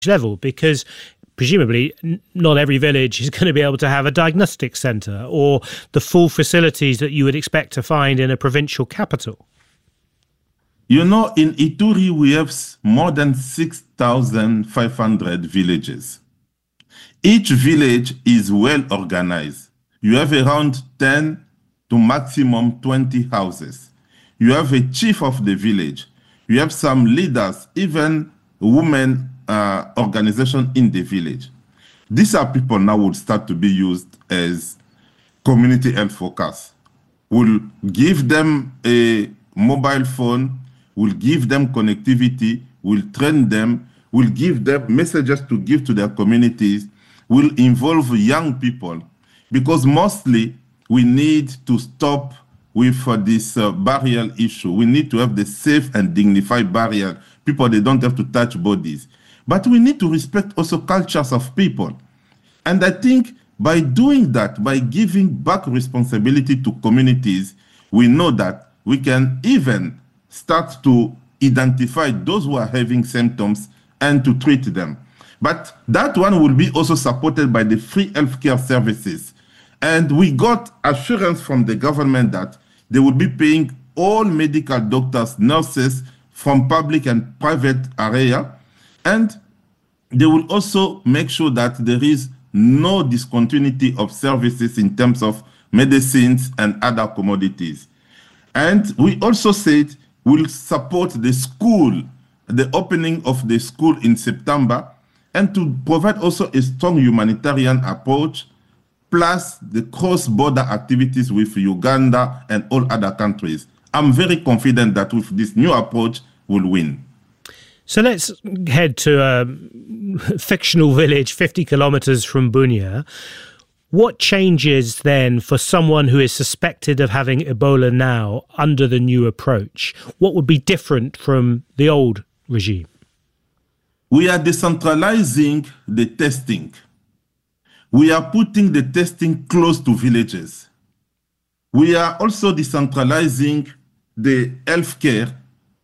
level? Because presumably not every village is going to be able to have a diagnostic centre or the full facilities that you would expect to find in a provincial capital. You know, in Ituri, we have more than 6,500 villages. Each village is well organized. You have around 10 to maximum 20 houses. You have a chief of the village. You have some leaders, even women organization in the village. These are people now would start to be used as community health workers. We'll give them a mobile phone, we'll give them connectivity, we'll train them, we'll give them messages to give to their communities, we'll involve young people, because mostly we need to stop with this burial issue. We need to have the safe and dignified burial. People, they don't have to touch bodies. But we need to respect also cultures of people. And I think by doing that, by giving back responsibility to communities, we know that we can even start to identify those who are having symptoms and to treat them. But that one will be also supported by the free healthcare services. And we got assurance from the government that they will be paying all medical doctors, nurses from public and private area. And they will also make sure that there is no discontinuity of services in terms of medicines and other commodities. And we also said we'll support the school, the opening of the school in September, and to provide also a strong humanitarian approach, plus the cross-border activities with Uganda and all other countries. I'm very confident that with this new approach, we'll win. So let's head to a fictional village 50 kilometres from Bunia. What changes then for someone who is suspected of having Ebola now under the new approach? What would be different from the old regime? We are decentralizing the testing. We are putting the testing close to villages. We are also decentralizing the healthcare.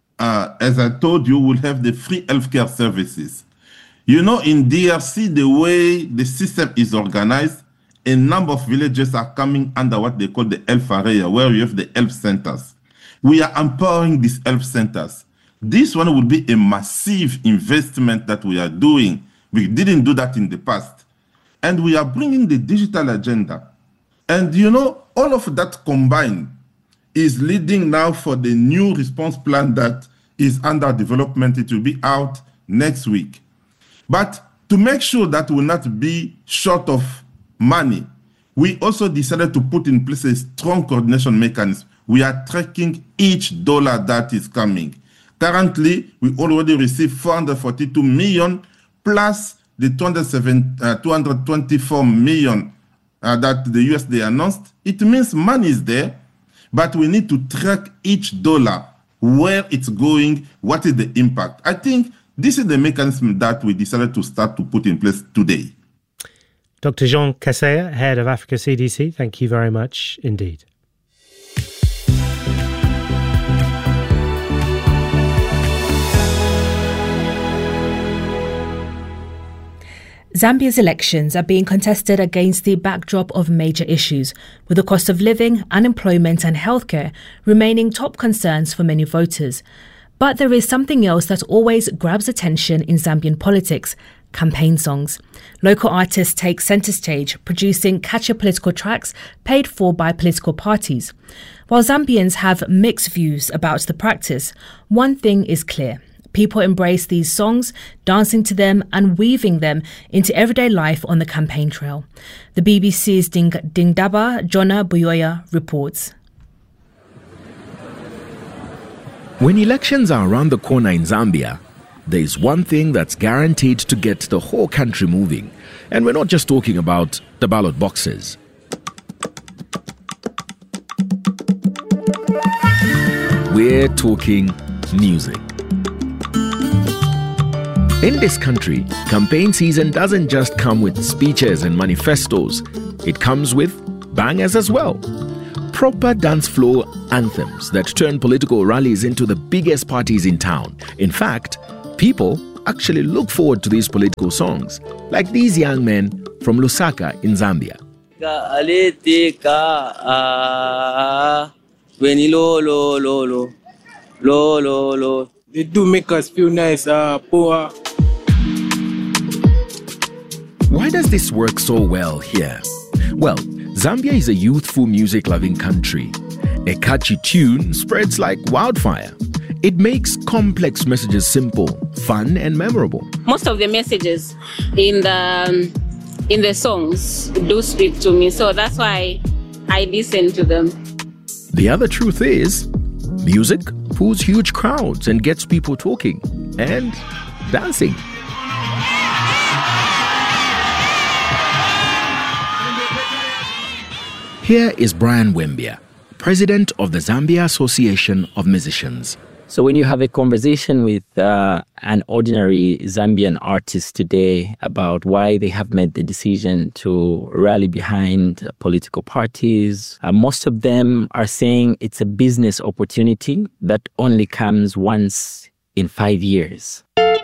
As I told you, we'll have the free healthcare services. You know, in DRC, the way the system is organized, a number of villages are coming under what they call the health area, where you have the health centers. We are empowering these health centers. This one will be a massive investment that we are doing. We didn't do that in the past. And we are bringing the digital agenda. And you know, all of that combined is leading now for the new response plan that is under development. It will be out next week. But to make sure that will not be short of money, we also decided to put in place a strong coordination mechanism. We are tracking each dollar that is coming. Currently, we already received 442 million plus the 224 million that the USDA announced. It means money is there, but we need to track each dollar, where it's going, what is the impact. I think this is the mechanism that we decided to start to put in place today. Dr. Jean Kaseya, Head of Africa CDC, thank you very much indeed. Zambia's elections are being contested against the backdrop of major issues, with the cost of living, unemployment and healthcare remaining top concerns for many voters. But there is something else that always grabs attention in Zambian politics: campaign songs. Local artists take centre stage, producing catchy political tracks paid for by political parties. While Zambians have mixed views about the practice, one thing is clear. People embrace these songs, dancing to them and weaving them into everyday life on the campaign trail. The BBC's Dingdaba Jonah Buyoya reports. When elections are around the corner in Zambia, there is one thing that's guaranteed to get the whole country moving. And we're not just talking about the ballot boxes. We're talking music. In this country, campaign season doesn't just come with speeches and manifestos. It comes with bangers as well. Proper dance floor anthems that turn political rallies into the biggest parties in town. In fact, people actually look forward to these political songs, like these young men from Lusaka in Zambia. They do make us feel nice, poor. Why does this work so well here? Well, Zambia is a youthful, music-loving country. A catchy tune spreads like wildfire. It makes complex messages simple, fun, and memorable. Most of the messages in the songs do speak to me, so that's why I listen to them. The other truth is, music pulls huge crowds and gets people talking and dancing. Here is Brian Wembia, president of the Zambia Association of Musicians. So when you have a conversation with an ordinary Zambian artist today about why they have made the decision to rally behind political parties, most of them are saying it's a business opportunity that only comes once in 5 years.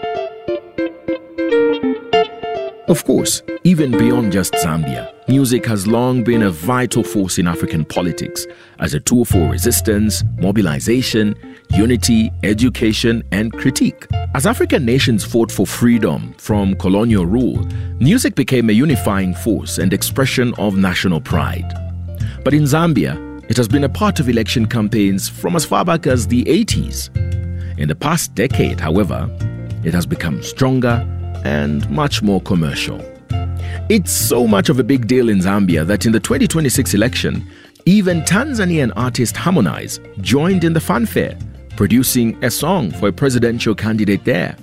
Of course, even beyond just Zambia, music has long been a vital force in African politics as a tool for resistance, mobilization, unity, education, and critique. As African nations fought for freedom from colonial rule, music became a unifying force and expression of national pride. But in Zambia, it has been a part of election campaigns from as far back as the 80s. In the past decade, however, it has become stronger and much more commercial. It's so much of a big deal in Zambia that in the 2026 election, even Tanzanian artist Harmonize joined in the fanfare, producing a song for a presidential candidate there.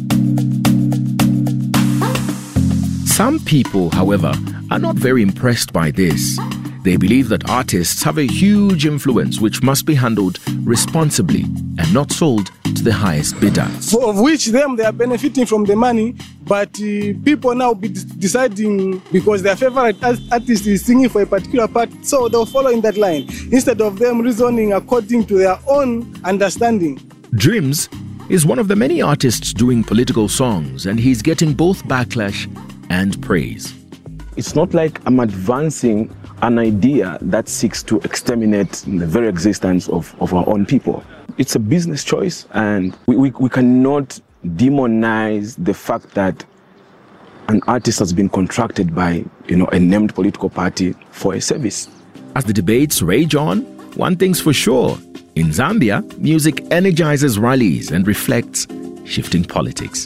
Some people, however, are not very impressed by this. They believe that artists have a huge influence which must be handled responsibly and not sold to the highest bidder. Of which they are benefiting from the money, but people now be deciding because their favorite artist is singing for a particular part, so they'll follow in that line instead of them reasoning according to their own understanding. Dreams is one of the many artists doing political songs, and he's getting both backlash and praise. It's not like I'm advancing an idea that seeks to exterminate the very existence of our own people. It's a business choice, and we cannot demonize the fact that an artist has been contracted by a named political party for a service. As the debates rage on, one thing's for sure. In Zambia, music energizes rallies and reflects shifting politics.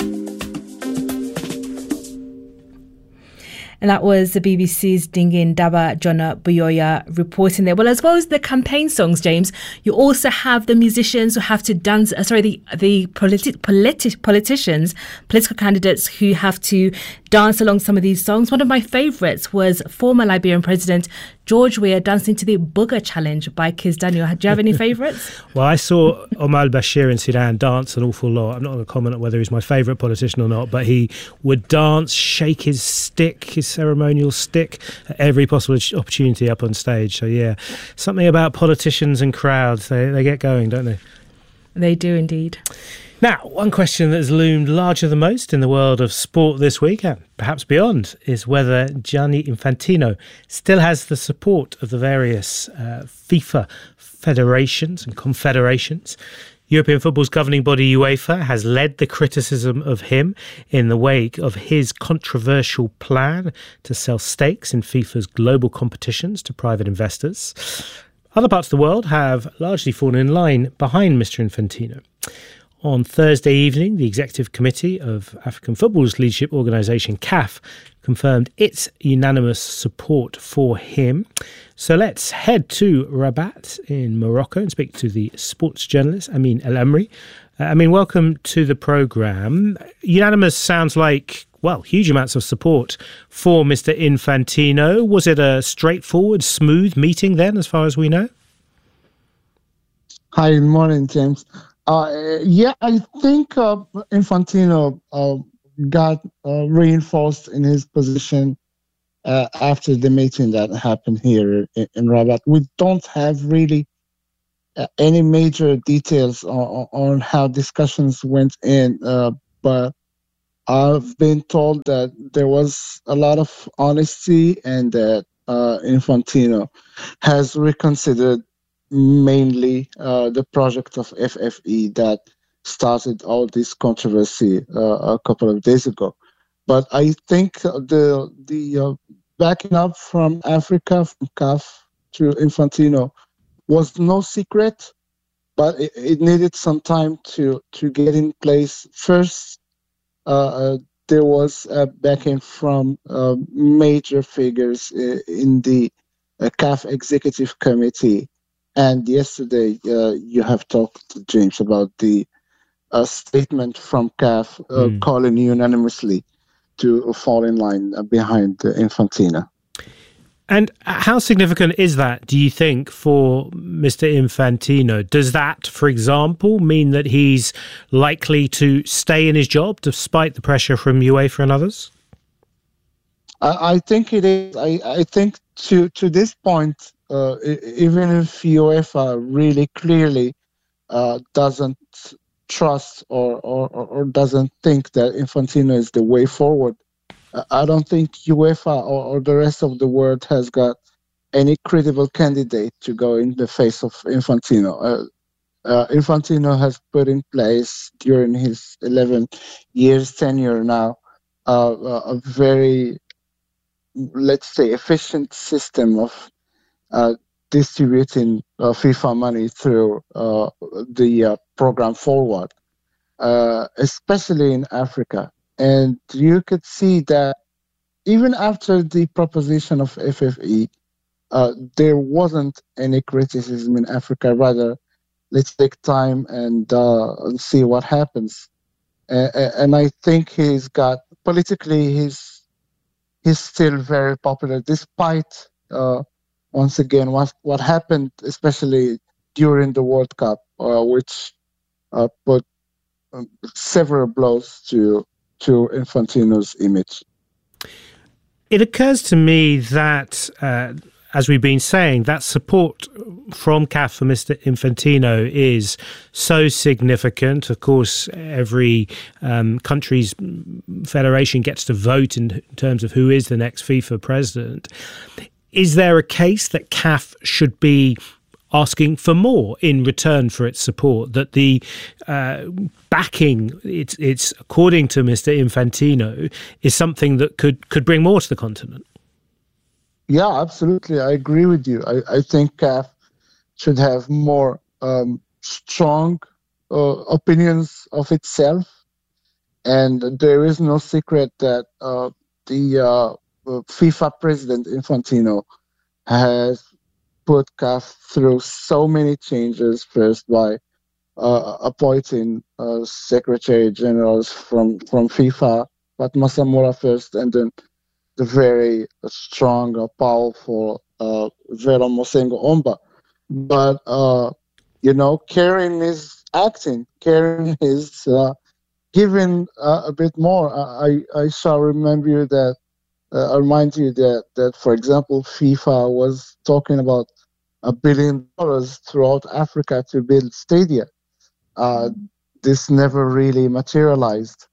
And that was the BBC's Dingin Daba Jona Buyoya reporting there. Well, as well as the campaign songs, James, you also have the musicians who have to dance, the politicians, political candidates who have to dance along some of these songs. One of my favourites was former Liberian President George Weah dancing to the Booger Challenge by Kizz Daniel. Do you have any favourites? Well, I saw Omar al-Bashir in Sudan dance an awful lot. I'm not going to comment on whether he's my favourite politician or not, but he would dance, shake his stick, his ceremonial stick, at every possible opportunity up on stage. So, yeah, something about politicians and crowds. They get going, don't they? They do indeed. Now, one question that has loomed larger than most in the world of sport this week, and perhaps beyond, is whether Gianni Infantino still has the support of the various FIFA federations and confederations. European football's governing body UEFA has led the criticism of him in the wake of his controversial plan to sell stakes in FIFA's global competitions to private investors. Other parts of the world have largely fallen in line behind Mr. Infantino. On Thursday evening, the Executive Committee of African Football's leadership organisation, CAF, confirmed its unanimous support for him. So let's head to Rabat in Morocco and speak to the sports journalist, Amin El Amri. Amin, welcome to the programme. Unanimous sounds like, well, huge amounts of support for Mr. Infantino. Was it a straightforward, smooth meeting then, as far as we know? Hi, good morning, James. I think Infantino got reinforced in his position after the meeting that happened here in Rabat. We don't have really any major details on how discussions went in, but I've been told that there was a lot of honesty and that Infantino has reconsidered mainly the project of FFE that started all this controversy a couple of days ago. But I think the backing up from Africa, from CAF to Infantino, was no secret, but it needed some time to get in place. First, there was backing from major figures in the CAF Executive Committee. And yesterday, you have talked, James, about the statement from CAF calling unanimously to fall in line behind Infantino. And how significant is that, do you think, for Mr. Infantino? Does that, for example, mean that he's likely to stay in his job despite the pressure from UEFA and others? I think it is. I think to this point, even if UEFA really clearly doesn't trust or doesn't think that Infantino is the way forward, I don't think UEFA or the rest of the world has got any credible candidate to go in the face of Infantino. Infantino has put in place during his 11 years tenure now a very, let's say, efficient system of distributing FIFA money through the program Forward, especially in Africa. And you could see that even after the proposition of FFE, there wasn't any criticism in Africa. Rather, let's take time and see what happens. And I think he's got, politically, he's still very popular, despite, once again, what happened, especially during the World Cup, which put several blows to Infantino's image. It occurs to me that, as we've been saying, that support from CAF for Mr. Infantino is so significant. Of course, every country's federation gets to vote in terms of who is the next FIFA president. Is there a case that CAF should be asking for more in return for its support, that the backing, it's according to Mr. Infantino, is something that could bring more to the continent? Yeah, absolutely. I agree with you. I think CAF should have more strong opinions of itself. And there is no secret that the FIFA president, Infantino, has put CAF through so many changes, first by appointing secretary generals from FIFA, Fatma Samora first, and then the very strong, powerful Vera Mosengo Omba. But, Karen is acting. Karen is giving a bit more. I shall remind you that, for example, FIFA was talking about $1 billion throughout Africa to build stadia. This never really materialized.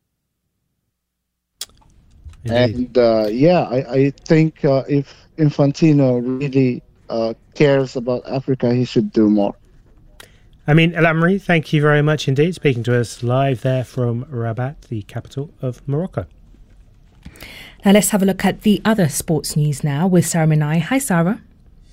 Indeed. And I think if Infantino really cares about Africa, he should do more. Amin El-Amri, thank you very much indeed, speaking to us live there from Rabat, the capital of Morocco. Now let's have a look at the other sports news now with Sarah Minai. Hi, Sarah.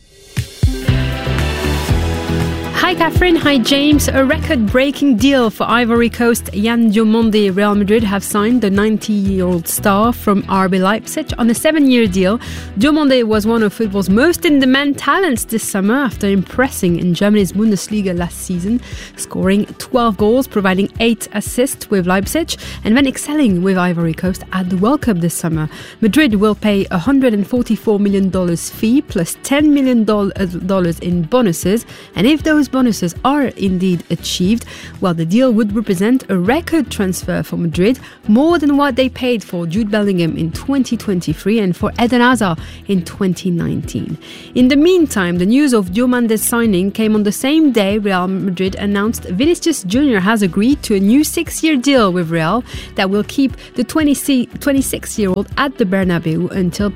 Hi Catherine, hi James. A record-breaking deal for Ivory Coast Yan Diomande. Real Madrid have signed the 90-year-old star from RB Leipzig on a 7-year deal. Diomande was one of football's most in-demand talents this summer after impressing in Germany's Bundesliga last season, scoring 12 goals, providing 8 assists with Leipzig, and then excelling with Ivory Coast at the World Cup this summer. Madrid will pay $144 million fee plus $10 million in bonuses, and if those bonuses are indeed achieved, well, the deal would represent a record transfer for Madrid, more than what they paid for Jude Bellingham in 2023 and for Eden Hazard in 2019. In the meantime, the news of Diomandé's signing came on the same day Real Madrid announced Vinicius Jr. has agreed to a new 6-year deal with Real that will keep the 26-year-old at the Bernabeu until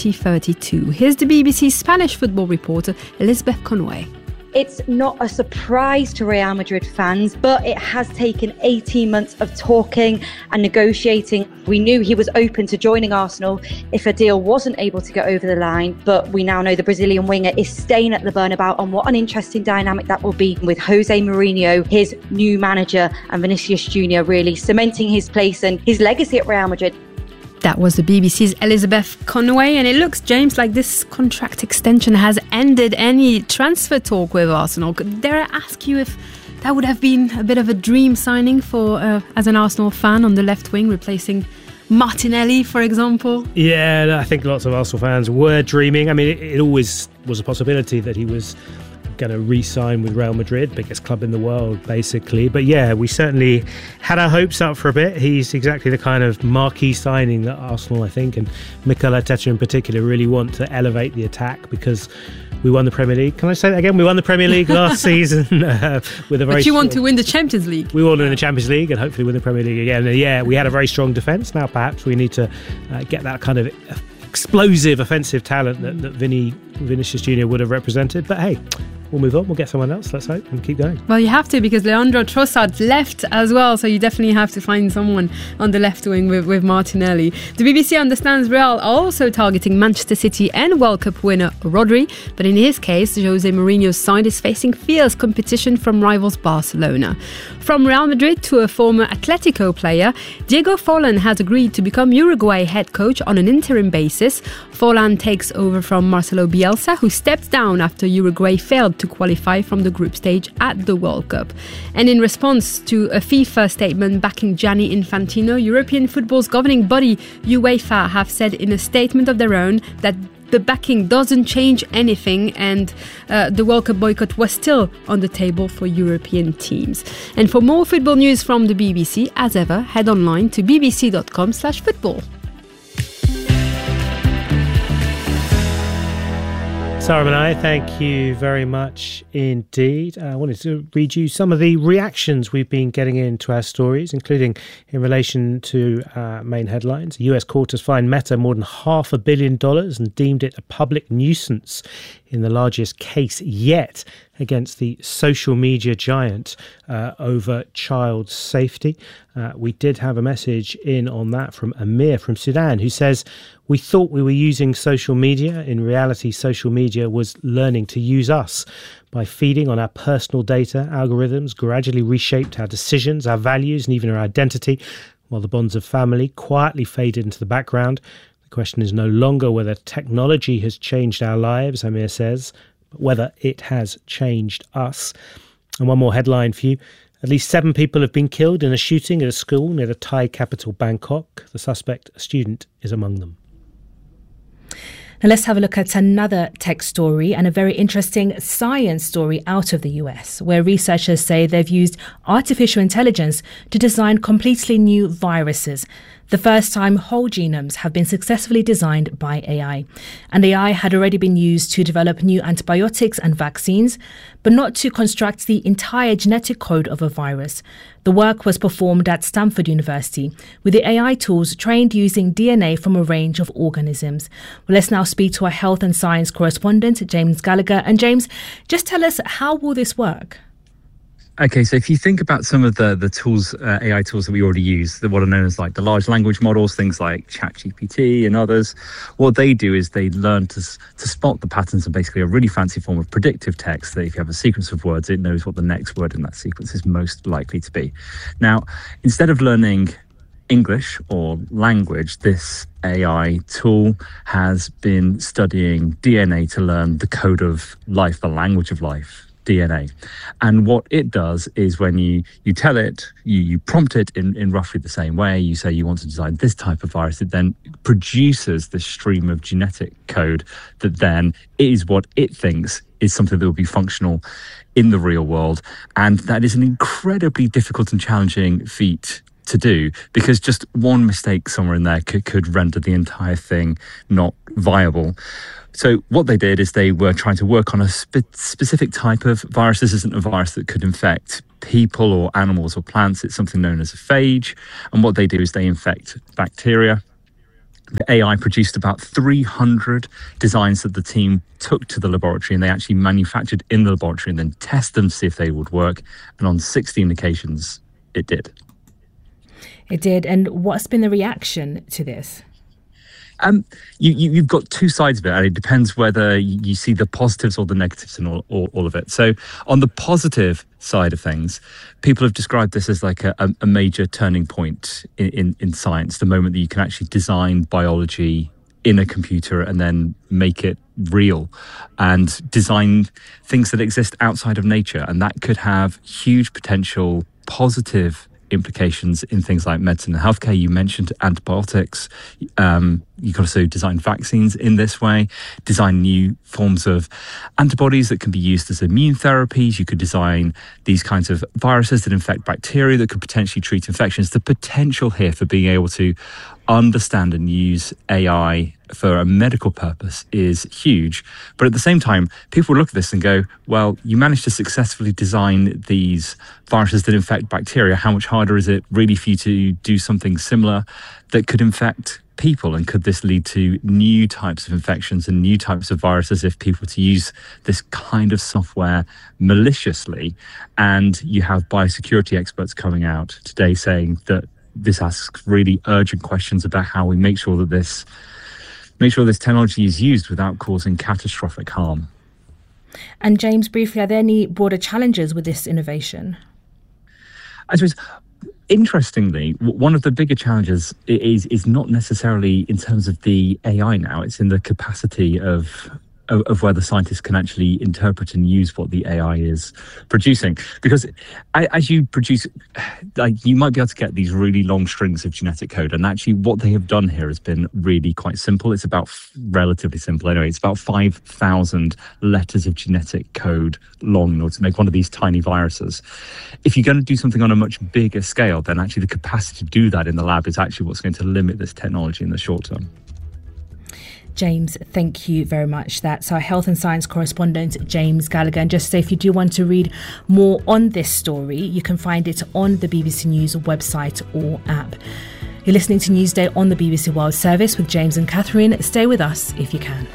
2032. Here's the BBC Spanish football reporter Elizabeth Conway. It's not a surprise to Real Madrid fans, but it has taken 18 months of talking and negotiating. We knew he was open to joining Arsenal if a deal wasn't able to get over the line, but we now know the Brazilian winger is staying at the Bernabeu, and what an interesting dynamic that will be with Jose Mourinho, his new manager, and Vinicius Jr. really cementing his place and his legacy at Real Madrid. That was the BBC's Elizabeth Conway, and it looks, James, like this contract extension has ended any transfer talk with Arsenal. Dare I ask you if that would have been a bit of a dream signing for, as an Arsenal fan, on the left wing, replacing Martinelli, for example? Yeah, I think lots of Arsenal fans were dreaming. I mean, it always was a possibility that he was going to re-sign with Real Madrid, biggest club in the world, basically. But yeah, we certainly had our hopes up for a bit. He's exactly the kind of marquee signing that Arsenal, I think, and Mikel Arteta in particular, really want to elevate the attack, because we won the Premier League. Can I say that again? We won the Premier League last season with a very. But you want to win the Champions League. We want to win the Champions League and hopefully win the Premier League again. And yeah, we had a very strong defence. Now perhaps we need to get that kind of explosive offensive talent that Vinicius Jr. would have represented. But hey, we'll move on. We'll get someone else, let's hope, and keep going. Well, you have to, because Leandro Trossard left as well, so you definitely have to find someone on the left wing with Martinelli. The BBC understands Real are also targeting Manchester City and World Cup winner Rodri, but in his case, Jose Mourinho's side is facing fierce competition from rivals Barcelona. From Real Madrid to a former Atletico player, Diego Forlán has agreed to become Uruguay head coach on an interim basis. Forlán takes over from Marcelo Bielsa, who stepped down after Uruguay failed to qualify from the group stage at the World Cup. And in response to a FIFA statement backing Gianni Infantino, European football's governing body UEFA have said in a statement of their own that the backing doesn't change anything, and the World Cup boycott was still on the table for European teams. And for more football news from the BBC, as ever, head online to bbc.com/football. Sarah and I, thank you very much indeed. I wanted to read you some of the reactions we've been getting into our stories, including in relation to main headlines. The US court has fined Meta more than $500 million and deemed it a public nuisance in the largest case yet against the social media giant over child safety. We did have a message in on that from Amir from Sudan, who says, "We thought we were using social media. In reality, social media was learning to use us. By feeding on our personal data, algorithms gradually reshaped our decisions, our values, and even our identity, while the bonds of family quietly faded into the background. The question is no longer whether technology has changed our lives," Amir says, but whether it has changed us. And one more headline for you. At least 7 people have been killed in a shooting at a school near the Thai capital, Bangkok. The suspect, a student, is among them. Now let's have a look at another tech story and a very interesting science story out of the US, where researchers say they've used artificial intelligence to design completely new viruses. The first time whole genomes have been successfully designed by AI. And AI had already been used to develop new antibiotics and vaccines, but not to construct the entire genetic code of a virus. The work was performed at Stanford University, with the AI tools trained using DNA from a range of organisms. Well, let's now speak to our health and science correspondent, James Gallagher. And James, just tell us, how will this work? Okay, so if you think about some of the tools, AI tools that we already use, what are known as like the large language models, things like ChatGPT and others, what they do is they learn to spot the patterns of basically a really fancy form of predictive text, that if you have a sequence of words, it knows what the next word in that sequence is most likely to be. Now, instead of learning English or language, this AI tool has been studying DNA to learn the code of life, the language of life. DNA. And what it does is when you tell it, you prompt it in roughly the same way, you say you want to design this type of virus, it then produces this stream of genetic code that then is what it thinks is something that will be functional in the real world. And that is an incredibly difficult and challenging feat to do, because just one mistake somewhere in there could render the entire thing not viable. So what they did is they were trying to work on a specific type of virus. This isn't a virus that could infect people or animals or plants. It's something known as a phage. And what they do is they infect bacteria. The AI produced about 300 designs that the team took to the laboratory, and they actually manufactured in the laboratory and then tested them to see if they would work. And on 16 occasions, it did. It did. And what's been the reaction to this? You've got two sides of it, and it depends whether you see the positives or the negatives in all of it. So on the positive side of things, people have described this as like a major turning point in science, the moment that you can actually design biology in a computer and then make it real and design things that exist outside of nature. And that could have huge potential positive implications in things like medicine and healthcare. You mentioned antibiotics. You could also design vaccines in this way, design new forms of antibodies that can be used as immune therapies. You could design these kinds of viruses that infect bacteria that could potentially treat infections. The potential here for being able to understand and use AI for a medical purpose is huge. But at the same time, people look at this and go, well, you managed to successfully design these viruses that infect bacteria. How much harder is it really for you to do something similar that could infect people? And could this lead to new types of infections and new types of viruses if people were to use this kind of software maliciously? And you have biosecurity experts coming out today saying that this asks really urgent questions about how we make sure this technology is used without causing catastrophic harm. And James, briefly, are there any broader challenges with this innovation? I suppose, interestingly, one of the bigger challenges is not necessarily in terms of the AI now. It's in the capacity of whether scientists can actually interpret and use what the AI is producing. Because as you produce, like, you might be able to get these really long strings of genetic code. And actually what they have done here has been really quite simple. It's about relatively simple anyway. It's about 5,000 letters of genetic code long in order to make one of these tiny viruses. If you're going to do something on a much bigger scale, then actually the capacity to do that in the lab is actually what's going to limit this technology in the short term. James, thank you very much. That's our health and science correspondent, James Gallagher. And just to say, if you do want to read more on this story, you can find it on the BBC News website or app. You're listening to Newsday on the BBC World Service with James and Catherine. Stay with us if you can.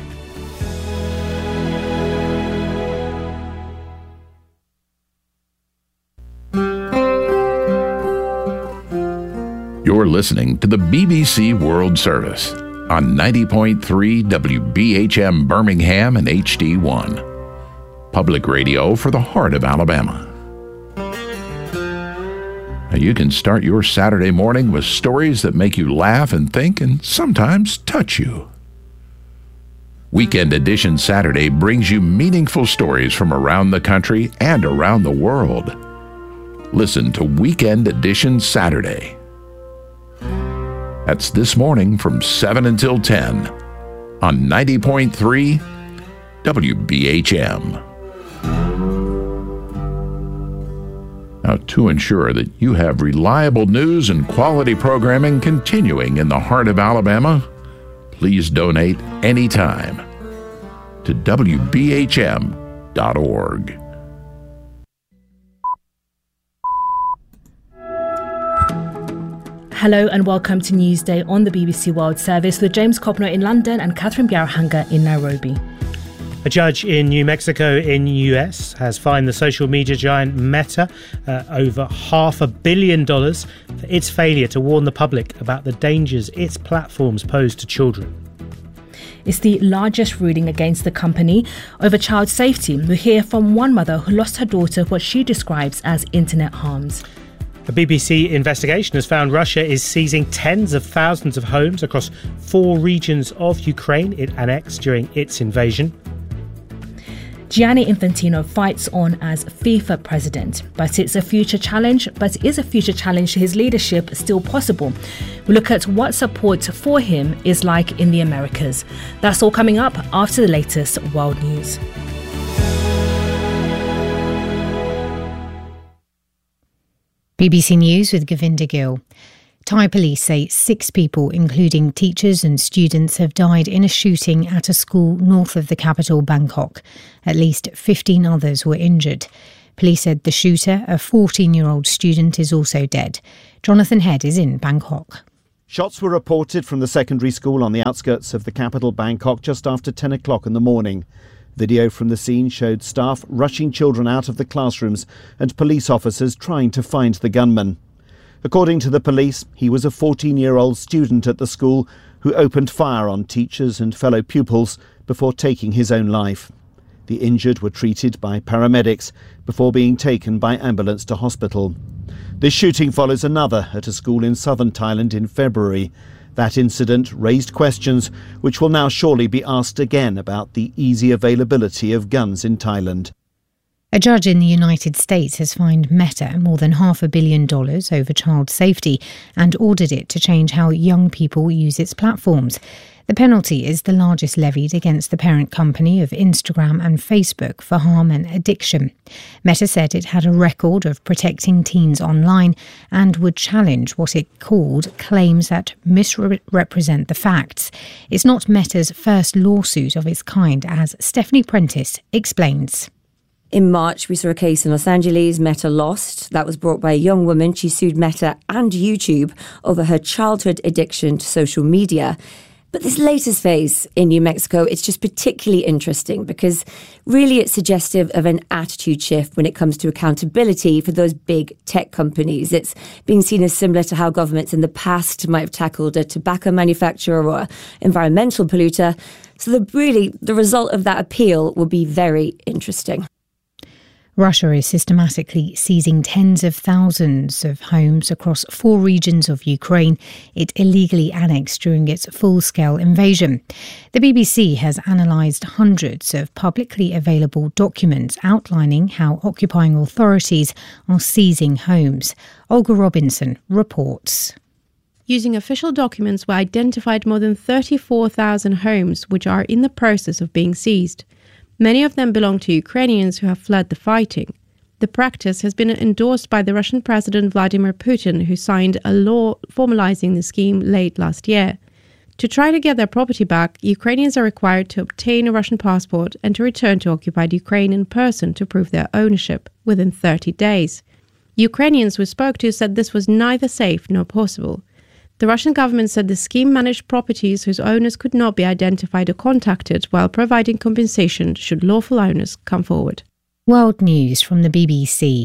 You're listening to the BBC World Service on 90.3 WBHM Birmingham and HD1. Public radio for the heart of Alabama. Now you can start your Saturday morning with stories that make you laugh and think and sometimes touch you. Weekend Edition Saturday brings you meaningful stories from around the country and around the world. Listen to Weekend Edition Saturday. That's this morning from 7 until 10 on 90.3 WBHM. Now, to ensure that you have reliable news and quality programming continuing in the heart of Alabama, please donate anytime to WBHM.org. Hello and welcome to Newsday on the BBC World Service with James Copno in London and Catherine Biarhanga in Nairobi. A judge in New Mexico in the US has fined the social media giant Meta over $500 million for its failure to warn the public about the dangers its platforms pose to children. It's the largest ruling against the company over child safety. We hear from one mother who lost her daughter what she describes as internet harms. A BBC investigation has found Russia is seizing tens of thousands of homes across 4 regions of Ukraine it annexed during its invasion. Gianni Infantino fights on as FIFA president, but is a future challenge to his leadership still possible? We look at what support for him is like in the Americas. That's all coming up after the latest world news. BBC News with Govinda Gill. Thai police say 6 people, including teachers and students, have died in a shooting at a school north of the capital, Bangkok. At least 15 others were injured. Police said the shooter, a 14-year-old student, is also dead. Jonathan Head is in Bangkok. Shots were reported from the secondary school on the outskirts of the capital, Bangkok, just after 10 o'clock in the morning. Video from the scene showed staff rushing children out of the classrooms and police officers trying to find the gunman. According to the police, he was a 14-year-old student at the school who opened fire on teachers and fellow pupils before taking his own life. The injured were treated by paramedics before being taken by ambulance to hospital. This shooting follows another at a school in southern Thailand in February. That incident raised questions which will now surely be asked again about the easy availability of guns in Thailand. A judge in the United States has fined Meta more than $500 million over child safety and ordered it to change how young people use its platforms. The penalty is the largest levied against the parent company of Instagram and Facebook for harm and addiction. Meta said it had a record of protecting teens online and would challenge what it called claims that misrepresent the facts. It's not Meta's first lawsuit of its kind, as Stephanie Prentice explains. In March, we saw a case in Los Angeles, Meta lost. That was brought by a young woman. She sued Meta and YouTube over her childhood addiction to social media. But this latest phase in New Mexico, it's just particularly interesting because really it's suggestive of an attitude shift when it comes to accountability for those big tech companies. It's being seen as similar to how governments in the past might have tackled a tobacco manufacturer or environmental polluter. So the result of that appeal will be very interesting. Russia is systematically seizing tens of thousands of homes across 4 regions of Ukraine it illegally annexed during its full-scale invasion. The BBC has analysed hundreds of publicly available documents outlining how occupying authorities are seizing homes. Olga Robinson reports. Using official documents were identified more than 34,000 homes which are in the process of being seized. Many of them belong to Ukrainians who have fled the fighting. The practice has been endorsed by the Russian President Vladimir Putin, who signed a law formalizing the scheme late last year. To try to get their property back, Ukrainians are required to obtain a Russian passport and to return to occupied Ukraine in person to prove their ownership within 30 days. Ukrainians we spoke to said this was neither safe nor possible. The Russian government said the scheme managed properties whose owners could not be identified or contacted while providing compensation should lawful owners come forward. World News from the BBC.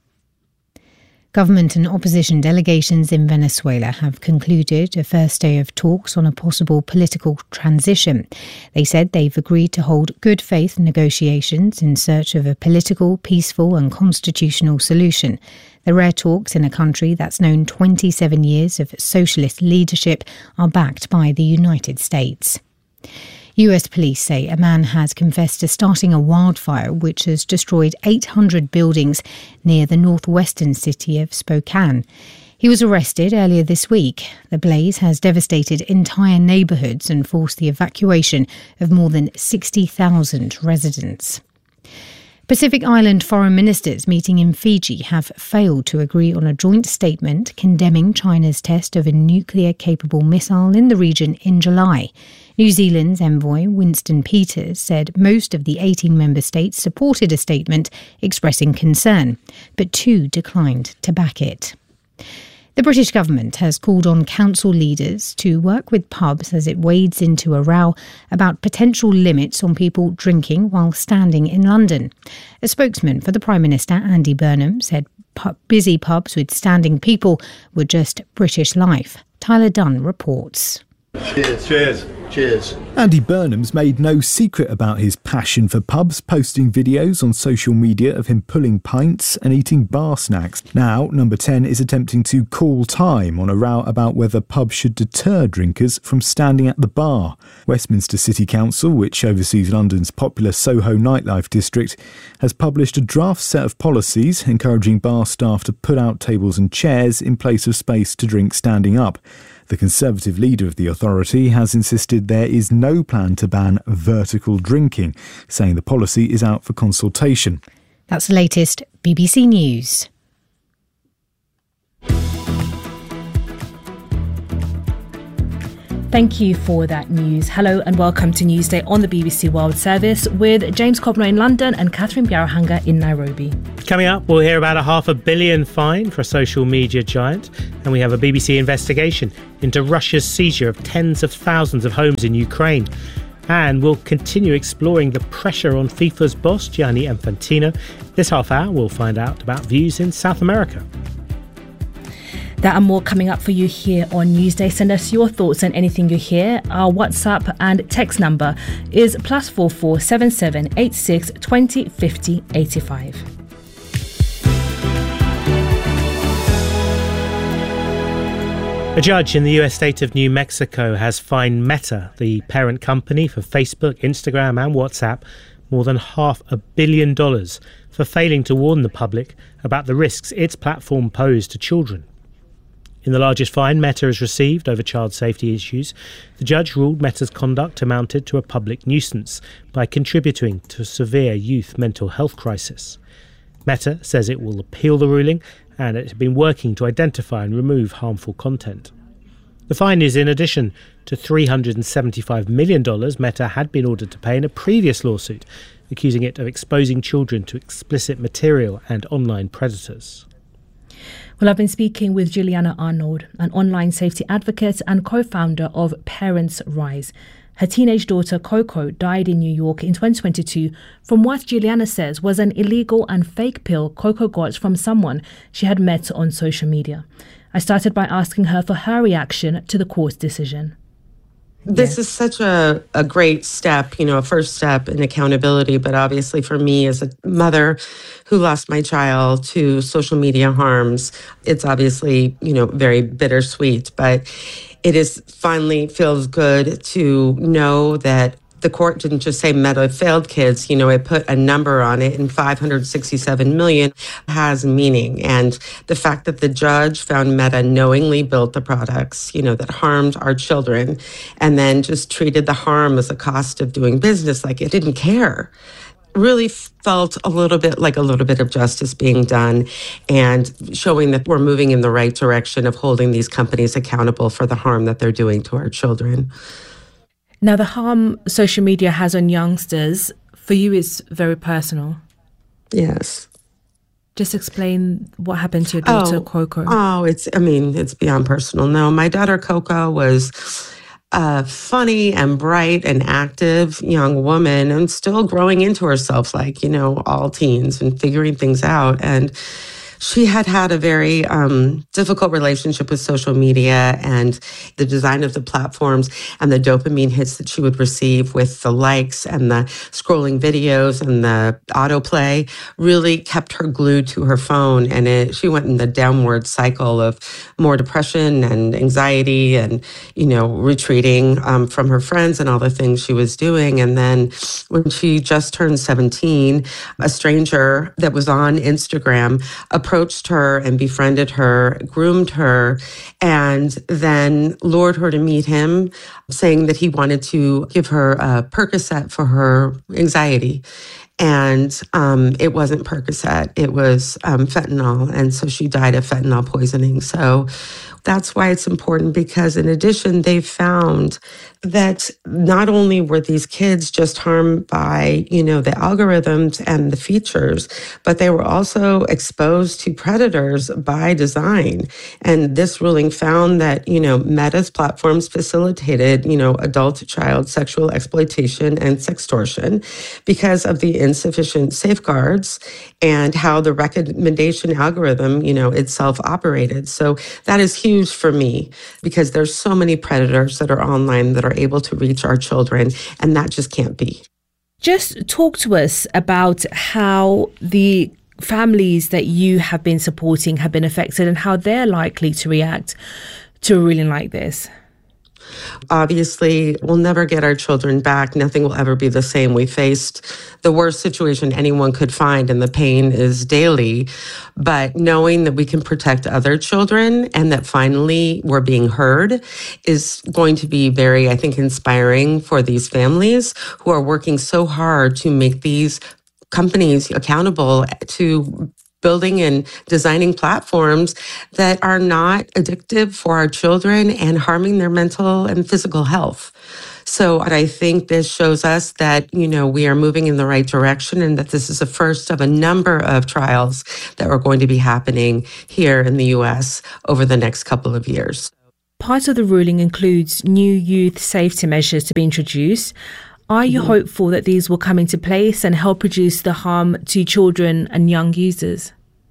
Government and opposition delegations in Venezuela have concluded a first day of talks on a possible political transition. They said they've agreed to hold good faith negotiations in search of a political, peaceful and constitutional solution. The rare talks in a country that's known 27 years of socialist leadership are backed by the United States. US police say a man has confessed to starting a wildfire which has destroyed 800 buildings near the northwestern city of Spokane. He was arrested earlier this week. The blaze has devastated entire neighbourhoods and forced the evacuation of more than 60,000 residents. Pacific Island foreign ministers meeting in Fiji have failed to agree on a joint statement condemning China's test of a nuclear-capable missile in the region in July. New Zealand's envoy Winston Peters said most of the 18 member states supported a statement expressing concern, but 2 declined to back it. The British government has called on council leaders to work with pubs as it wades into a row about potential limits on people drinking while standing in London. A spokesman for the Prime Minister, Andy Burnham, said busy pubs with standing people were just British life. Tyler Dunn reports. Cheers. Andy Burnham's made no secret about his passion for pubs, posting videos on social media of him pulling pints and eating bar snacks. Now, Number 10 is attempting to call time on a row about whether pubs should deter drinkers from standing at the bar. Westminster City Council, which oversees London's popular Soho nightlife district, has published a draft set of policies encouraging bar staff to put out tables and chairs in place of space to drink standing up. The Conservative leader of the authority has insisted there is no plan to ban vertical drinking, saying the policy is out for consultation. That's the latest BBC News. Thank you for that news. Hello and welcome to Newsday on the BBC World Service with James Cobner in London and Catherine Biarahanga in Nairobi. Coming up, we'll hear about a $500 million fine for a social media giant, and we have a BBC investigation into Russia's seizure of tens of thousands of homes in Ukraine. And we'll continue exploring the pressure on FIFA's boss, Gianni Infantino. This half hour, we'll find out about views in South America. That and more coming up for you here on Newsday. Send us your thoughts on anything you hear. Our WhatsApp and text number is +44 77 86 20 50 85. A judge in the US state of New Mexico has fined Meta, the parent company for Facebook, Instagram and WhatsApp, more than $500 million for failing to warn the public about the risks its platform posed to children. In the largest fine Meta has received over child safety issues, the judge ruled Meta's conduct amounted to a public nuisance by contributing to a severe youth mental health crisis. Meta says it will appeal the ruling, and it has been working to identify and remove harmful content. The fine is in addition to $375 million Meta had been ordered to pay in a previous lawsuit, accusing it of exposing children to explicit material and online predators. Well, I've been speaking with Juliana Arnold, an online safety advocate and co-founder of Parents Rise. Her teenage daughter, Coco, died in New York in 2022 from what Juliana says was an illegal and fake pill Coco got from someone she had met on social media. I started by asking her for her reaction to the court's decision. This is such a great step, a first step in accountability. But obviously for me as a mother who lost my child to social media harms, it's obviously, very bittersweet. But it is finally feels good to know that the court didn't just say Meta failed kids, it put a number on it, and 567 million has meaning. And the fact that the judge found Meta knowingly built the products, that harmed our children, and then just treated the harm as a cost of doing business, like it didn't care, really felt a little bit of justice being done and showing that we're moving in the right direction of holding these companies accountable for the harm that they're doing to our children. Now, the harm social media has on youngsters, for you, is very personal. Yes. Just explain what happened to your daughter, Coco. It's beyond personal. No, my daughter, Coco, was a funny and bright and active young woman and still growing into herself like, all teens and figuring things out. And she had a very difficult relationship with social media and the design of the platforms and the dopamine hits that she would receive with the likes and the scrolling videos and the autoplay really kept her glued to her phone. And she went in the downward cycle of more depression and anxiety and, retreating from her friends and all the things she was doing. And then when she just turned 17, a stranger that was on Instagram approached her and befriended her, groomed her, and then lured her to meet him, saying that he wanted to give her a Percocet for her anxiety. And it wasn't Percocet, it was fentanyl. And so she died of fentanyl poisoning. So that's why it's important, because in addition, they've found that not only were these kids just harmed by, the algorithms and the features, but they were also exposed to predators by design. And this ruling found that, Meta's platforms facilitated, adult to child sexual exploitation and sextortion because of the insufficient safeguards and how the recommendation algorithm, itself operated. So that is huge for me because there's so many predators that are online that are able to reach our children, and that just can't be. Just talk to us about how the families that you have been supporting have been affected and how they're likely to react to a ruling like this. Obviously, we'll never get our children back. Nothing will ever be the same. We faced the worst situation anyone could find, and the pain is daily. But knowing that we can protect other children and that finally we're being heard is going to be very, I think, inspiring for these families who are working so hard to make these companies accountable to building and designing platforms that are not addictive for our children and harming their mental and physical health. So I think this shows us that, we are moving in the right direction and that this is the first of a number of trials that are going to be happening here in the U.S. over the next couple of years. Part of the ruling includes new youth safety measures to be introduced. Are you hopeful that these will come into place and help reduce the harm to children and young users?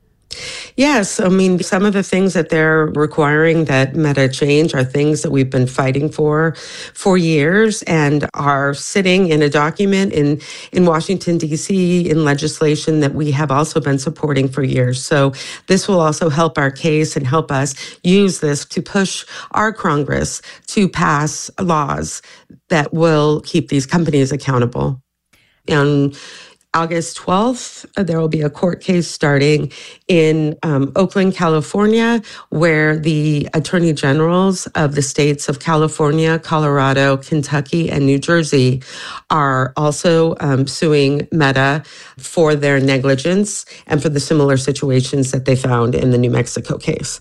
Yes. I mean, some of the things that they're requiring that Meta change are things that we've been fighting for years and are sitting in a document in Washington, D.C. in legislation that we have also been supporting for years. So this will also help our case and help us use this to push our Congress to pass laws that will keep these companies accountable. And August 12th, there will be a court case starting in Oakland, California, where the attorney generals of the states of California, Colorado, Kentucky, and New Jersey are also suing Meta for their negligence and for the similar situations that they found in the New Mexico case.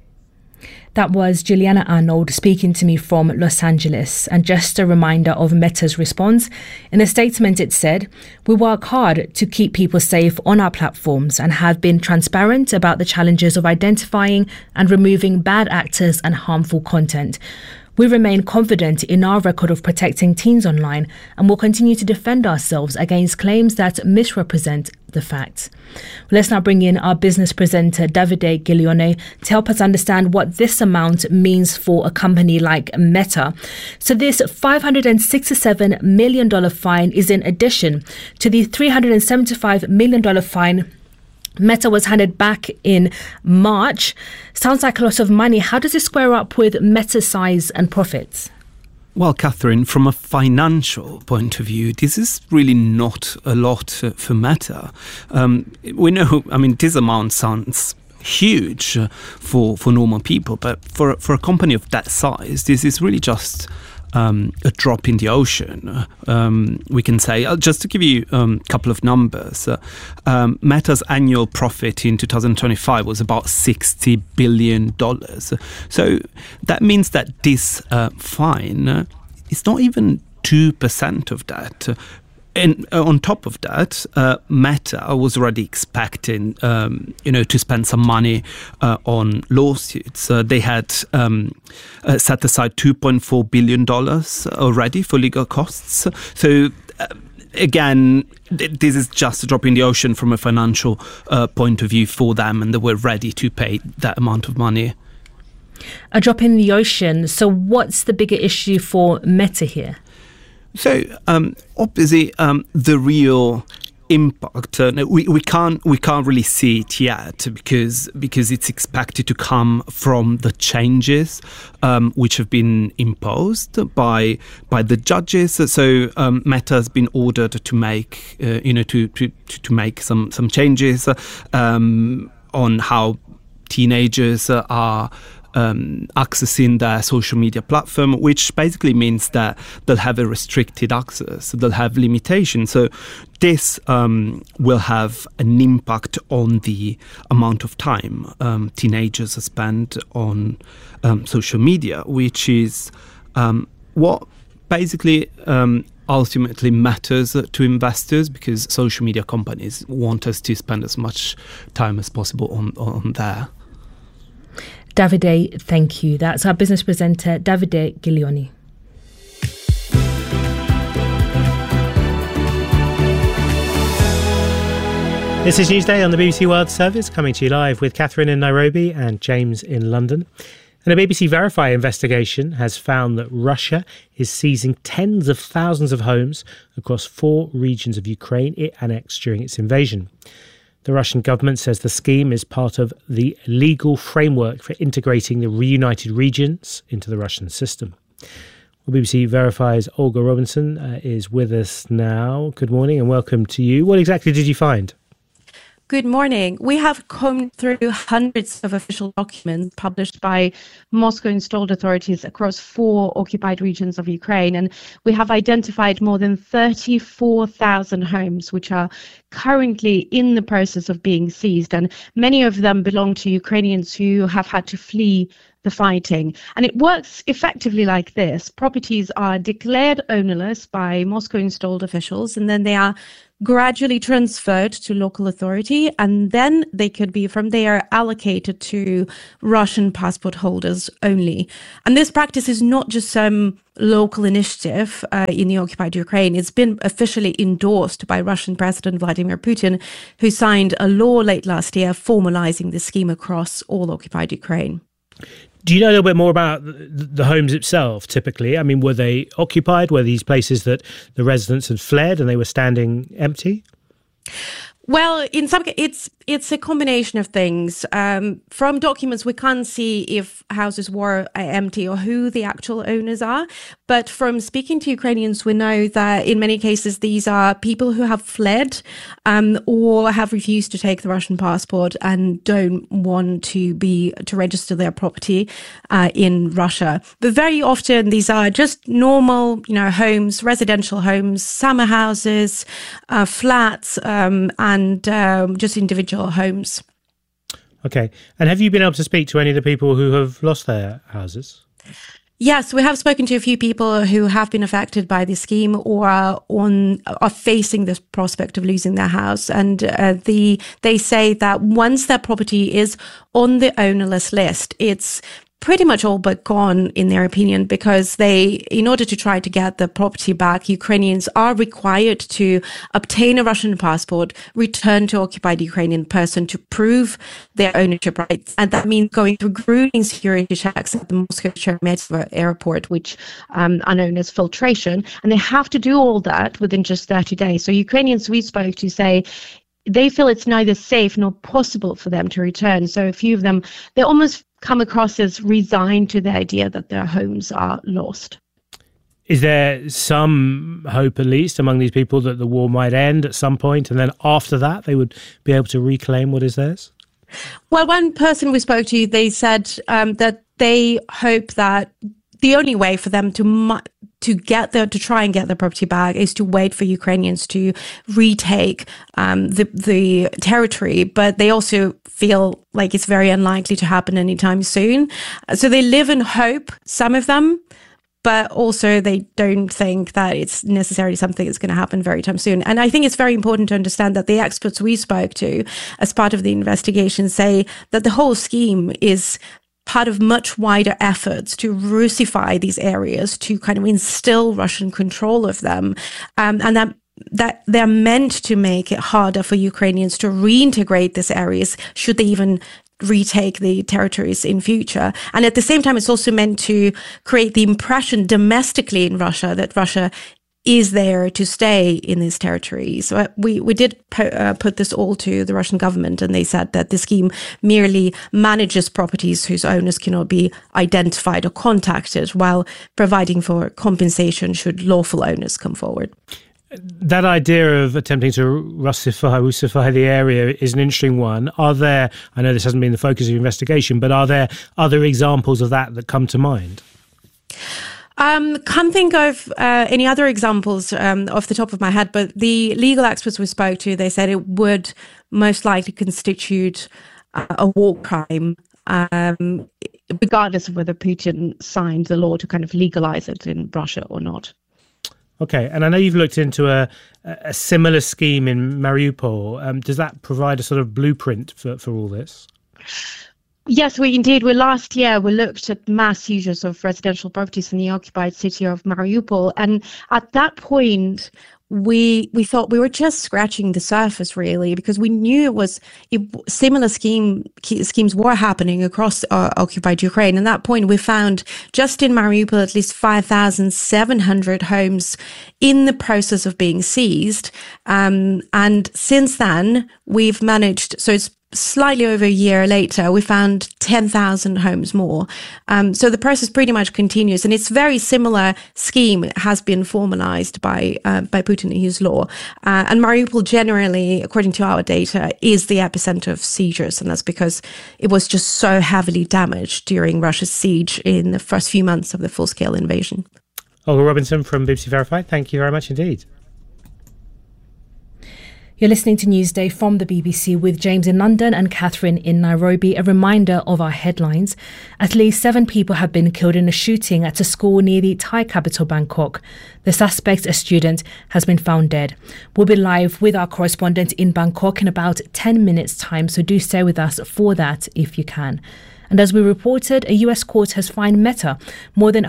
That was Juliana Arnold speaking to me from Los Angeles. And just a reminder of Meta's response. In a statement, it said, "We work hard to keep people safe on our platforms and have been transparent about the challenges of identifying and removing bad actors and harmful content. We remain confident in our record of protecting teens online and will continue to defend ourselves against claims that misrepresent the facts." Let's now bring in our business presenter, Davide Giglione, to help us understand what this amount means for a company like Meta. So this $567 million fine is in addition to the $375 million fine Meta was handed back in March. Sounds like a lot of money. How does this square up with Meta's size and profits? Well, Catherine, from a financial point of view, this is really not a lot for Meta. We know, this amount sounds huge for normal people, but for a company of that size, this is really just a drop in the ocean, we can say. Just to give you a couple of numbers, Meta's annual profit in 2025 was about $60 billion. So that means that this fine is not even 2% of that. And on top of that, Meta was already expecting, to spend some money on lawsuits. They had set aside $2.4 billion already for legal costs. So again, this is just a drop in the ocean from a financial point of view for them, and they were ready to pay that amount of money. A drop in the ocean. So what's the bigger issue for Meta here? So obviously, the real impact we can't really see it yet because it's expected to come from the changes which have been imposed by the judges. So Meta has been ordered to make to make some changes on how teenagers are accessing their social media platform, which basically means that they'll have a restricted access, they'll have limitations. So this will have an impact on the amount of time teenagers spend on social media, which is what basically ultimately matters to investors, because social media companies want us to spend as much time as possible on there. Davide, thank you. That's our business presenter, Davide Giglione. This is Newsday on the BBC World Service, coming to you live with Catherine in Nairobi and James in London. And a BBC Verify investigation has found that Russia is seizing tens of thousands of homes across 4 regions of Ukraine it annexed during its invasion. The Russian government says the scheme is part of the legal framework for integrating the reunited regions into the Russian system. Well, BBC Verify's Olga Robinson is with us now. Good morning and welcome to you. What exactly did you find? Good morning. We have combed through hundreds of official documents published by Moscow-installed authorities across 4 occupied regions of Ukraine, and we have identified more than 34,000 homes which are currently in the process of being seized, and many of them belong to Ukrainians who have had to flee the fighting. And it works effectively like this. Properties are declared ownerless by Moscow-installed officials, and then they are gradually transferred to local authority, and then they could be from there allocated to Russian passport holders only. And this practice is not just some local initiative in the occupied Ukraine. It's been officially endorsed by Russian President Vladimir Putin, who signed a law late last year formalizing the scheme across all occupied Ukraine. Do you know a little bit more about the homes itself, typically? I mean, were they occupied? Were these places that the residents had fled and they were standing empty? Well, in some cases, it's a combination of things. From documents, we can't see if houses were empty or who the actual owners are. But from speaking to Ukrainians, we know that in many cases, these are people who have fled or have refused to take the Russian passport and don't want to register their property in Russia. But very often, these are just normal, homes, residential homes, summer houses, flats, and just individual homes. Okay. And have you been able to speak to any of the people who have lost their houses? Yes, we have spoken to a few people who have been affected by this scheme or are facing the prospect of losing their house. And they say that once their property is on the ownerless list, it's pretty much all but gone, in their opinion, because in order to try to get the property back, Ukrainians are required to obtain a Russian passport, return to occupied Ukrainian person to prove their ownership rights. And that means going through grueling security checks at the Moscow Sheremetyevo airport, which are known as filtration. And they have to do all that within just 30 days. So Ukrainians we spoke to say they feel it's neither safe nor possible for them to return. So a few of them, they almost come across as resigned to the idea that their homes are lost. Is there some hope, at least, among these people that the war might end at some point, and then after that they would be able to reclaim what is theirs? Well, one person we spoke to, they said that they hope that the only way for them to try and get their property back is to wait for Ukrainians to retake the territory, but they also feel like it's very unlikely to happen anytime soon. So they live in hope, some of them, but also they don't think that it's necessarily something that's going to happen very time soon. And I think it's very important to understand that the experts we spoke to as part of the investigation say that the whole scheme is part of much wider efforts to Russify these areas, to kind of instill Russian control of them, and that they're meant to make it harder for Ukrainians to reintegrate these areas should they even retake the territories in future. And at the same time, it's also meant to create the impression domestically in Russia that Russia is there to stay in these territories. So we did put this all to the Russian government, and they said that the scheme merely manages properties whose owners cannot be identified or contacted, while providing for compensation should lawful owners come forward. That idea of attempting to Russify the area is an interesting one. I know this hasn't been the focus of your investigation, but are there other examples of that come to mind? Can't think of any other examples off the top of my head, but the legal experts we spoke to, they said it would most likely constitute a war crime, regardless of whether Putin signed the law to kind of legalize it in Russia or not. Okay, and I know you've looked into a similar scheme in Mariupol. Does that provide a sort of blueprint for all this? Yes, we last year we looked at mass seizures of residential properties in the occupied city of Mariupol, and at that point we thought we were just scratching the surface, really, because we knew similar schemes were happening across occupied Ukraine. And at that point, we found just in Mariupol at least 5,700 homes in the process of being seized. And since then, we've managed, so it's slightly over a year later, we found 10,000 homes more. So the process pretty much continues, and it's very similar scheme has been formalized by Putin in his law. And Mariupol generally, according to our data, is the epicenter of seizures, and that's because it was just so heavily damaged during Russia's siege in the first few months of the full-scale invasion. Olga Robinson from BBC Verified, thank you very much indeed. You're listening to Newsday from the BBC with James in London and Catherine in Nairobi. A reminder of our headlines. At least 7 people have been killed in a shooting at a school near the Thai capital, Bangkok. The suspect, a student, has been found dead. We'll be live with our correspondent in Bangkok in about 10 minutes' time, so do stay with us for that if you can. And as we reported, a US court has fined Meta more than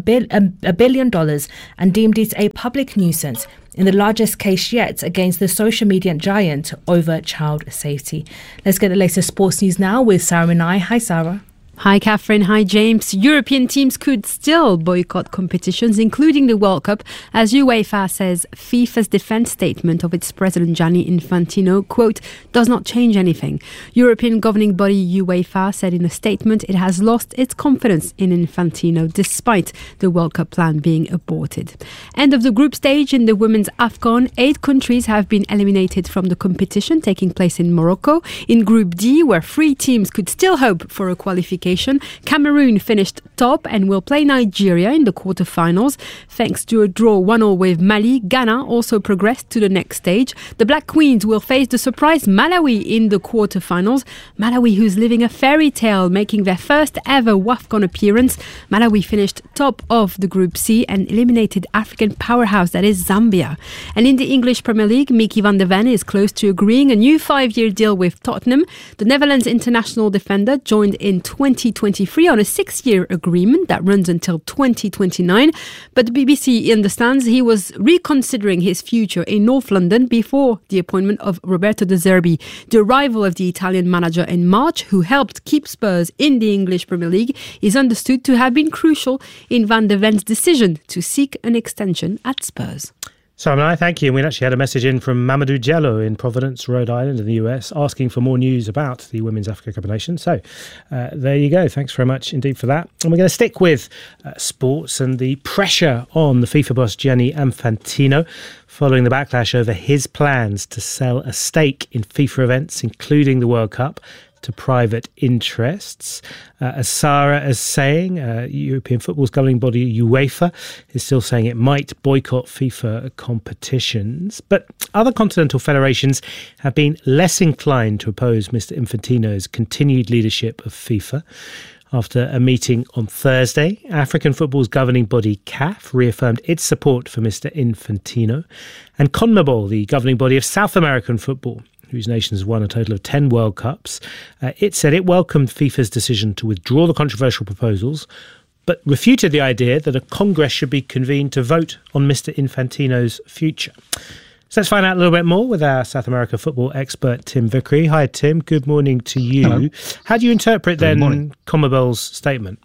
$500 million and deemed it a public nuisance in the largest case yet against the social media giant over child safety. Let's get the latest sports news now with Sarah Minai. Hi, Sarah. Hi, Catherine. Hi, James. European teams could still boycott competitions, including the World Cup, as UEFA says FIFA's defense statement of its president, Gianni Infantino, quote, does not change anything. European governing body UEFA said in a statement it has lost its confidence in Infantino despite the World Cup plan being aborted. End of the group stage in the women's AFCON. 8 countries have been eliminated from the competition taking place in Morocco. In Group D, where 3 teams could still hope for a qualification, Cameroon finished top and will play Nigeria in the quarterfinals. Thanks to a draw 1-1 with Mali, Ghana also progressed to the next stage. The Black Queens will face the surprise Malawi in the quarterfinals. Malawi, who's living a fairy tale, making their first ever WAFCON appearance. Malawi finished top of the Group C and eliminated African powerhouse that is Zambia. And in the English Premier League, Mickey van der Ven is close to agreeing a new 5-year deal with Tottenham. The Netherlands international defender joined in 2023 on a 6-year agreement that runs until 2029. But the BBC understands he was reconsidering his future in North London before the appointment of Roberto De Zerbi, the arrival of the Italian manager in March, who helped keep Spurs in the English Premier League, is understood to have been crucial in Van der Ven's decision to seek an extension at Spurs. Simon, I thank you. We actually had a message in from Mamadou Diallo in Providence, Rhode Island in the US, asking for more news about the Women's Africa Cup of Nations. So there you go. Thanks very much indeed for that. And we're going to stick with sports and the pressure on the FIFA boss Gianni Infantino following the backlash over his plans to sell a stake in FIFA events, including the World Cup, to private interests. As Sarah is saying, European football's governing body UEFA is still saying it might boycott FIFA competitions. But other continental federations have been less inclined to oppose Mr. Infantino's continued leadership of FIFA. After a meeting on Thursday, African football's governing body CAF reaffirmed its support for Mr. Infantino. And CONMEBOL, the governing body of South American football, whose nation has won a total of 10 World Cups, it said it welcomed FIFA's decision to withdraw the controversial proposals, but refuted the idea that a Congress should be convened to vote on Mr. Infantino's future. So let's find out a little bit more with our South America football expert, Tim Vickery. Hi, Tim. Good morning to you. Hello. How do you interpret then CONMEBOL's statement?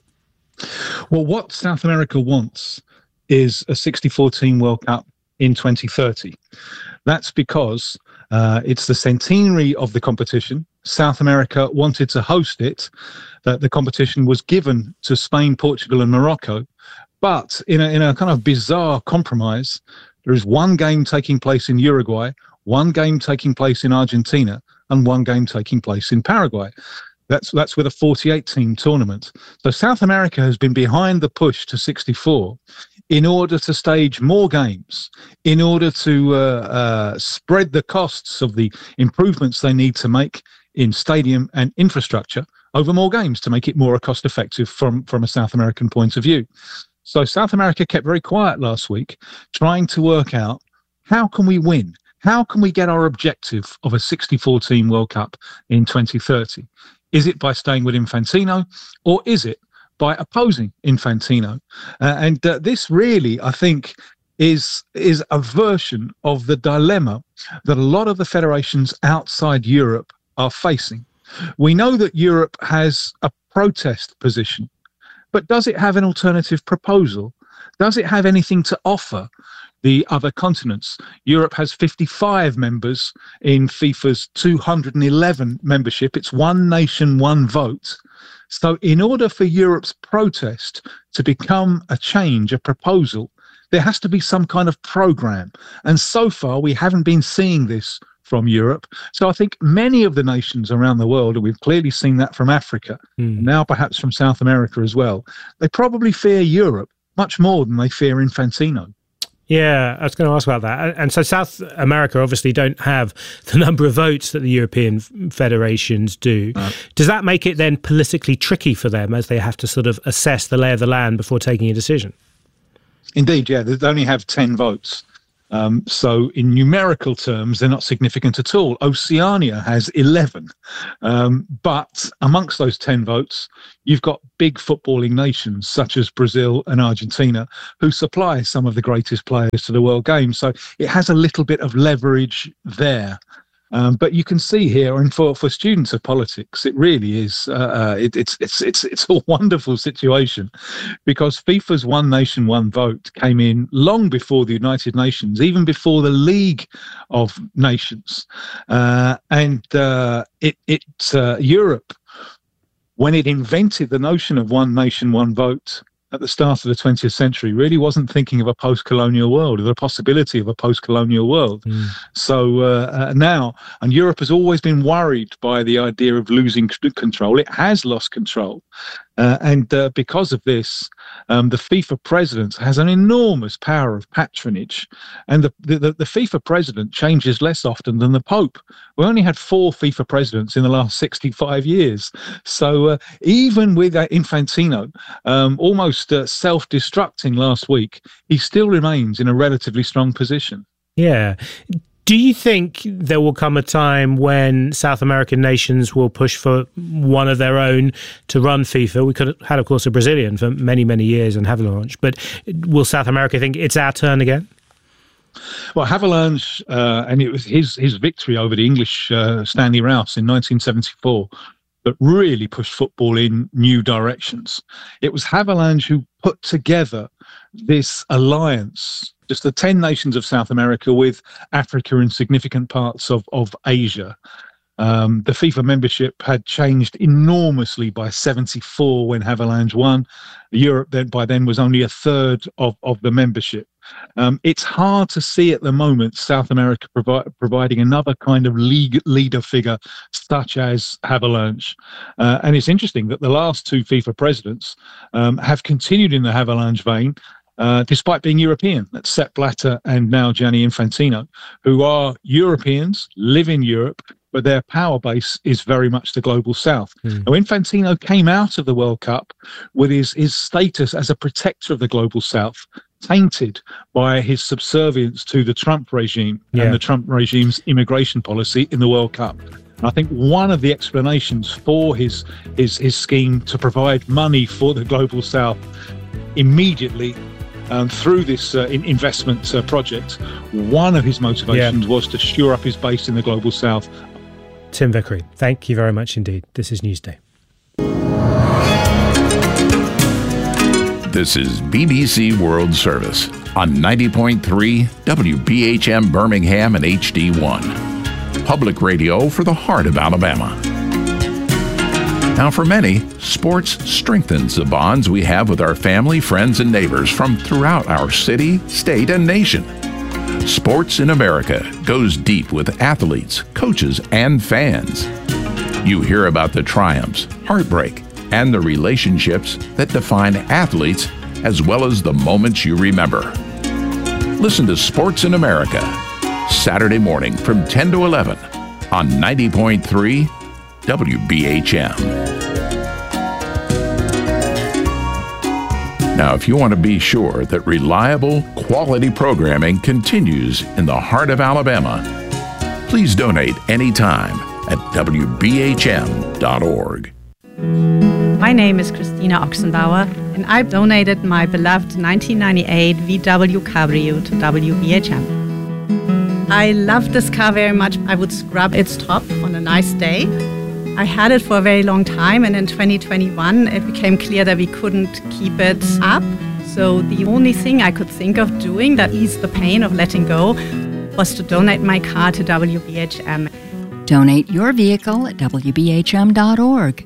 Well, what South America wants is a 64-team World Cup in 2030. That's because it's the centenary of the competition. South America wanted to host it. The competition was given to Spain, Portugal and Morocco. But in a kind of bizarre compromise, there is one game taking place in Uruguay, one game taking place in Argentina, and one game taking place in Paraguay. That's with a 48-team tournament. So South America has been behind the push to 64 in order to stage more games, in order to spread the costs of the improvements they need to make in stadium and infrastructure over more games to make it more cost-effective from a South American point of view. So South America kept very quiet last week, trying to work out how can we win? How can we get our objective of a 64-team World Cup in 2030? Is it by staying with Infantino, or is it by opposing Infantino? And this really, I think, is a version of the dilemma that a lot of the federations outside Europe are facing. We know that Europe has a protest position, but does it have an alternative proposal? Does it have anything to offer the other continents. Europe has 55 members in FIFA's 211 membership. It's one nation, one vote. So in order for Europe's protest to become a change, a proposal, there has to be some kind of program. And so far, we haven't been seeing this from Europe. So I think many of the nations around the world, and we've clearly seen that from Africa, now perhaps from South America as well, they probably fear Europe much more than they fear Infantino. Yeah, I was going to ask about that. And so South America obviously don't have the number of votes that the European federations do. Does that make it then politically tricky for them as they have to sort of assess the lay of the land before taking a decision? Indeed, yeah. They only have 10 votes. So in numerical terms, they're not significant at all. Oceania has 11. But amongst those 10 votes, you've got big footballing nations such as Brazil and Argentina, who supply some of the greatest players to the World Game. So it has a little bit of leverage there. But you can see here, and for students of politics, it really is it's a wonderful situation, because FIFA's one nation, one vote came in long before the United Nations, even before the League of Nations, and Europe, when it invented the notion of one nation, one vote at the start of the 20th century, really wasn't thinking of a post-colonial world, or the possibility of a post-colonial world. So now, and Europe has always been worried by the idea of losing control. It has lost control. And because of this, the FIFA president has an enormous power of patronage. And the FIFA president changes less often than the Pope. We only had 4 FIFA presidents in the last 65 years. So even with Infantino almost self-destructing last week, he still remains in a relatively strong position. Yeah. Do you think there will come a time when South American nations will push for one of their own to run FIFA? We could have had, of course, a Brazilian for many, many years and Havelange, but will South America think it's our turn again? Well, Havelange, and it was his victory over the English Stanley Rouse in 1974 that really pushed football in new directions. It was Havelange who put together this alliance, just the 10 nations of South America with Africa and significant parts of Asia. The FIFA membership had changed enormously by 74 when Havelange won. Europe by then was only a third of the membership. It's hard to see at the moment South America providing another kind of leader figure such as Havelange. And it's interesting that the last 2 FIFA presidents have continued in the Havelange vein, despite being European. That's Sepp Blatter and now Gianni Infantino, who are Europeans, live in Europe, but their power base is very much the global south. Now, Infantino came out of the World Cup with his status as a protector of the global south tainted by his subservience to the Trump regime and the Trump regime's immigration policy in the World Cup. And I think one of the explanations for his scheme to provide money for the global south immediately through this investment project, one of his motivations was to shore up his base in the global south. Tim Vickery, thank you very much indeed. This is Newsday. This is BBC World Service on 90.3 WBHM Birmingham and HD1. Public radio for the heart of Alabama. Now, for many, sports strengthens the bonds we have with our family, friends, and neighbors from throughout our city, state, and nation. Sports in America goes deep with athletes, coaches, and fans. You hear about the triumphs, heartbreak, and the relationships that define athletes, as well as the moments you remember. Listen to Sports in America, Saturday morning from 10 to 11 on 90.3 WBHM. Now, if you want to be sure that reliable, quality programming continues in the heart of Alabama, please donate anytime at WBHM.org. My name is Christina Oxenbauer, and I donated my beloved 1998 VW Cabrio to WBHM. I love this car very much. I would scrub its top on a nice day. I had it for a very long time, and in 2021 it became clear that we couldn't keep it up. So the only thing I could think of doing that eased the pain of letting go was to donate my car to WBHM. Donate your vehicle at WBHM.org.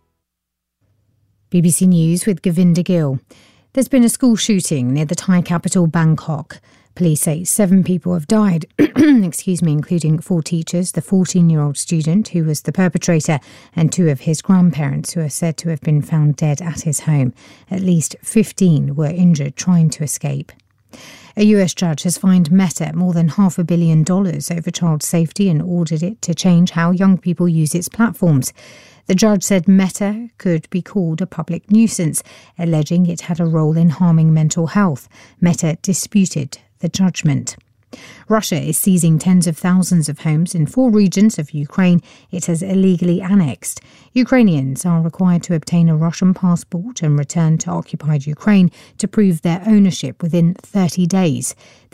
BBC News with Govinda Gill. There's been a school shooting near the Thai capital, Bangkok. Police say 7 people have died, including 4 teachers, the 14-year-old student who was the perpetrator, and 2 of his grandparents who are said to have been found dead at his home. At least 15 were injured trying to escape. A US judge has fined Meta more than $500 million over child safety and ordered it to change how young people use its platforms. The judge said Meta could be called a public nuisance, alleging it had a role in harming mental health. Meta disputed the judgment. Russia is seizing tens of thousands of homes in 4 regions of Ukraine it has illegally annexed. Ukrainians are required to obtain a Russian passport and return to occupied Ukraine to prove their ownership within 30 days.